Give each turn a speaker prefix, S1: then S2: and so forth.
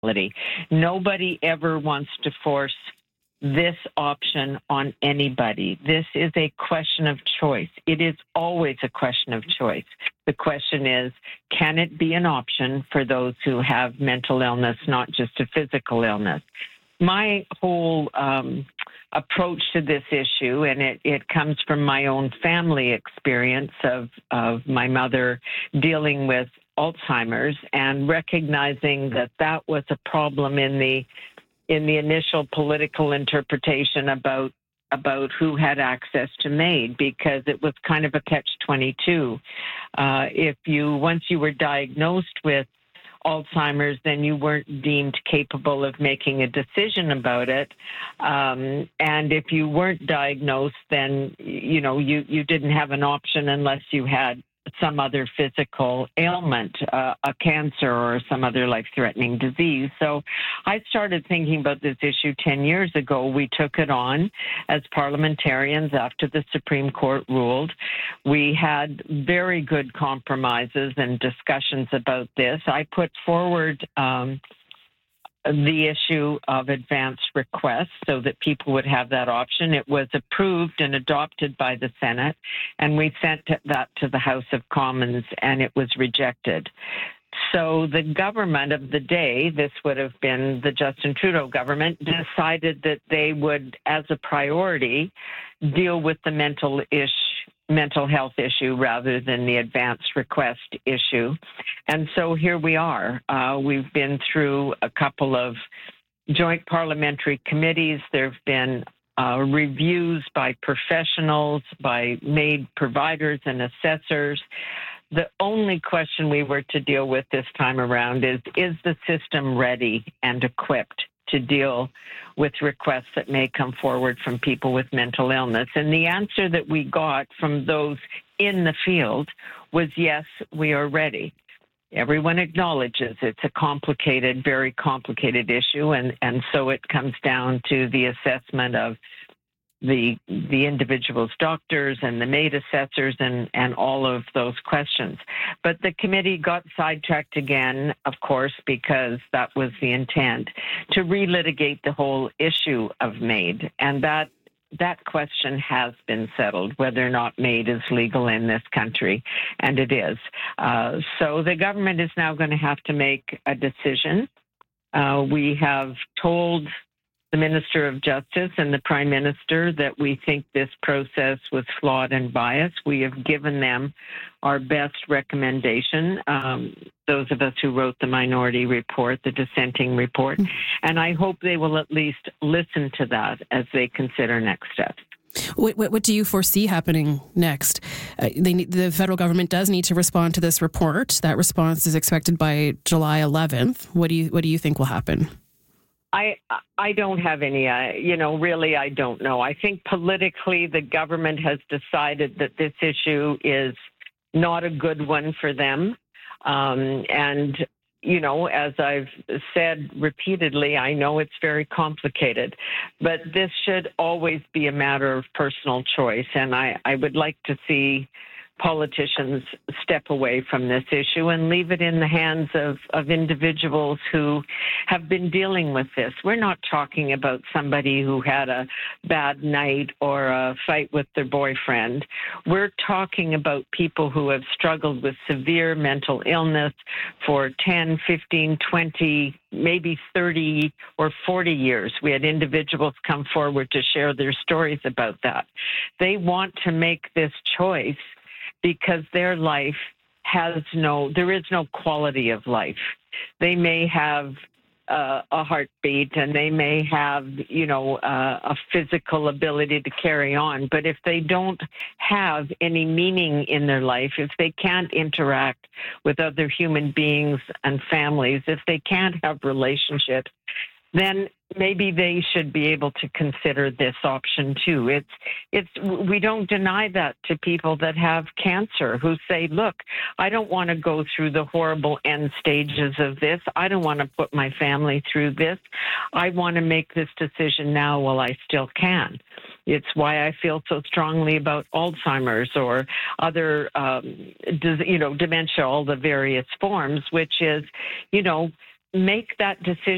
S1: disability. Nobody ever wants to force this option on anybody. This is a question of choice. It is always a question of choice. The question is, can it be an option for those who have mental illness, not just a physical illness? My whole approach to this issue, and it comes from my own family experience of my mother dealing with Alzheimer's and recognizing that was a problem in the initial political interpretation about who had access to MAID, because it was kind of a catch-22. Once you were diagnosed with Alzheimer's, then you weren't deemed capable of making a decision about it. And if you weren't diagnosed, then, you didn't have an option unless you had some other physical ailment, a cancer or some other life-threatening disease. So I started thinking about this issue 10 years ago. We took it on as parliamentarians after the Supreme Court ruled. We had very good compromises and discussions about this. I put forward the issue of advance requests so that people would have that option. It was approved and adopted by the Senate, and we sent that to the House of Commons, and it was rejected. So the government of the day, this would have been the Justin Trudeau government, decided that they would, as a priority, deal with the mental health issue rather than the advance request issue. And so here we are. We've been through a couple of joint parliamentary committees. There have been reviews by professionals, by MAID providers and assessors. The only question we were to deal with this time around is the system ready and equipped to deal with requests that may come forward from people with mental illness? And the answer that we got from those in the field was, yes, we are ready. Everyone acknowledges it's a complicated, very complicated issue, and so it comes down to the assessment of the individual's doctors and the MAID assessors and all of those questions. But the committee got sidetracked again, of course, because that was the intent, to relitigate the whole issue of MAID. And that question has been settled, whether or not MAID is legal in this country, and it is. So the government is now going to have to make a decision. We have told the Minister of Justice and the Prime Minister that we think this process was flawed and biased. We have given them our best recommendation, those of us who wrote the minority report, the dissenting report, and I hope they will at least listen to that as they consider next steps.
S2: What do you foresee happening next? The federal government does need to respond to this report. That response is expected by July 11th. What do you think will happen?
S1: I don't have any, really, I don't know. I think politically the government has decided that this issue is not a good one for them. And, as I've said repeatedly, I know it's very complicated, but this should always be a matter of personal choice. And I would like to see politicians step away from this issue and leave it in the hands of individuals who have been dealing with this. We're not talking about somebody who had a bad night or a fight with their boyfriend. We're talking about people who have struggled with severe mental illness for 10, 15, 20, maybe 30 or 40 years. We had individuals come forward to share their stories about that. They want to make this choice because their life there is no quality of life. They may have a heartbeat and they may have, a physical ability to carry on. But if they don't have any meaning in their life, if they can't interact with other human beings and families, if they can't have relationships, then maybe they should be able to consider this option too. We don't deny that to people that have cancer who say, look, I don't want to go through the horrible end stages of this. I don't want to put my family through this. I want to make this decision now while I still can. It's why I feel so strongly about Alzheimer's or other, dementia, all the various forms, which is, make that decision